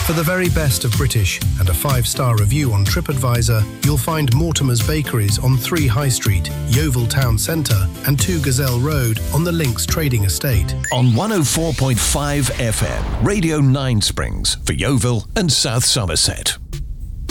For the very best of British and a 5-star review on TripAdvisor, you'll find Mortimer's Bakeries on 3 High Street, Yeovil Town Centre and 2 Gazelle Road on the Links Trading Estate. On 104.5 FM, Radio 9 Springs for Yeovil and South Somerset.